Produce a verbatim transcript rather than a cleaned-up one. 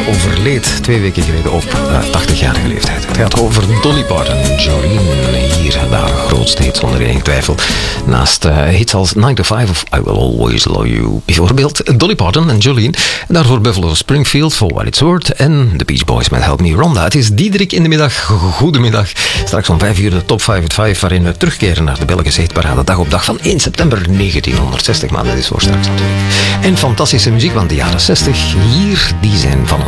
overleed twee weken geleden op uh, tachtigjarige leeftijd. Het gaat over Dolly Parton. Jolene, hier de haar grootste hits onder enige twijfel. Naast uh, hits als nine to five of I Will Always Love You. Bijvoorbeeld Dolly Parton en Jolene. En daarvoor Buffalo Springfield, For What It's Worth. En The Beach Boys met Help Me Rhonda. Het is Diederik in de middag. Goedemiddag. Straks om vijf uur de top vijf at vijf, waarin we terugkeren naar de Belgische hitparade. Dag op dag van één september negentienhonderdzestig. Maar dat is voor straks natuurlijk. En fantastische muziek van de jaren zestig. Hier, die zijn van